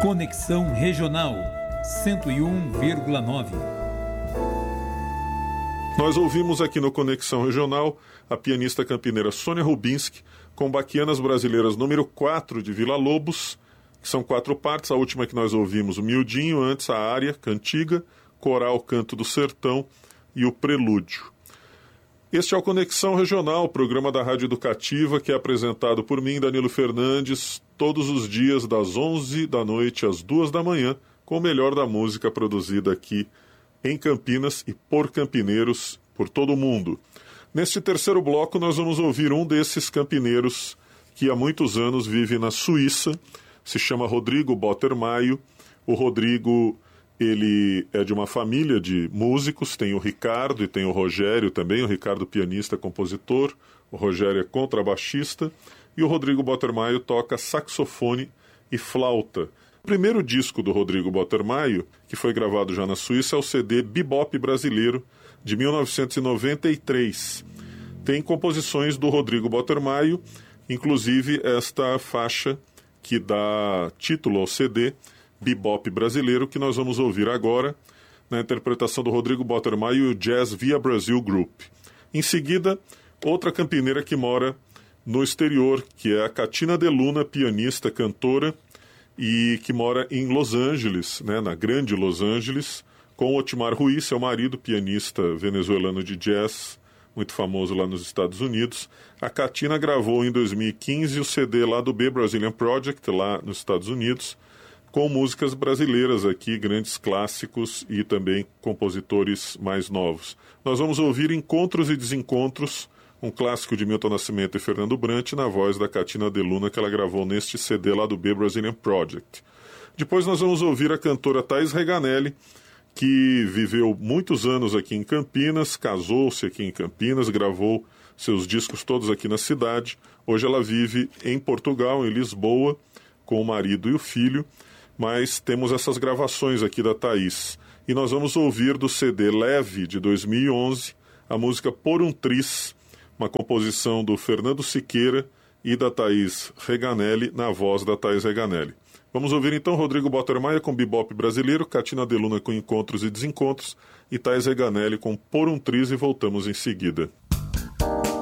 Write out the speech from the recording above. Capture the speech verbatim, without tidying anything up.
Conexão Regional cento e um vírgula nove. Nós ouvimos aqui no Conexão Regional a pianista campineira Sônia Rubinski com Baquianas Brasileiras número quatro de Vila Lobos, que são quatro partes. A última que nós ouvimos, o Miudinho, antes a área, Cantiga, Coral Canto do Sertão e o Prelúdio. Este é o Conexão Regional, programa da Rádio Educativa, que é apresentado por mim, Danilo Fernandes, todos os dias das onze da noite às duas da manhã, com o melhor da música produzida aqui em Campinas e por campineiros por todo o mundo. Neste terceiro bloco nós vamos ouvir um desses campineiros que há muitos anos vive na Suíça, se chama Rodrigo Bottermaio. O Rodrigo, ele é de uma família de músicos, tem o Ricardo e tem o Rogério também, o Ricardo pianista, compositor, o Rogério é contrabaixista, e o Rodrigo Bottermaio toca saxofone e flauta. O primeiro disco do Rodrigo Bottermaio, que foi gravado já na Suíça, é o C D Bebop Brasileiro, de mil novecentos e noventa e três. Tem composições do Rodrigo Bottermaio, inclusive esta faixa que dá título ao C D, Bebop Brasileiro, que nós vamos ouvir agora, na interpretação do Rodrigo Bottermaio e o Jazz Via Brasil Group. Em seguida, outra campineira que mora no exterior, que é a Catina de Luna, pianista, cantora, e que mora em Los Angeles, né, na grande Los Angeles, com Otmar Ruiz, seu marido, pianista venezuelano de jazz, muito famoso lá nos Estados Unidos. A Catina gravou em dois mil e quinze o C D lá do B Brazilian Project, lá nos Estados Unidos, com músicas brasileiras aqui, grandes clássicos e também compositores mais novos. Nós vamos ouvir Encontros e Desencontros, um clássico de Milton Nascimento e Fernando Brant, na voz da Catina de Luna, que ela gravou neste C D lá do B Brazilian Project. Depois nós vamos ouvir a cantora Thaís Reganelli, que viveu muitos anos aqui em Campinas, casou-se aqui em Campinas, gravou seus discos todos aqui na cidade. Hoje ela vive em Portugal, em Lisboa, com o marido e o filho, mas temos essas gravações aqui da Thaís. E nós vamos ouvir do C D Leve, de dois mil e onze, a música Por um Tris, uma composição do Fernando Siqueira e da Thaís Reganelli, na voz da Thaís Reganelli. Vamos ouvir então Rodrigo Bottermaio com Bebop Brasileiro, Catina de Luna com Encontros e Desencontros e Thaís Reganelli com Por um Tris, e voltamos em seguida.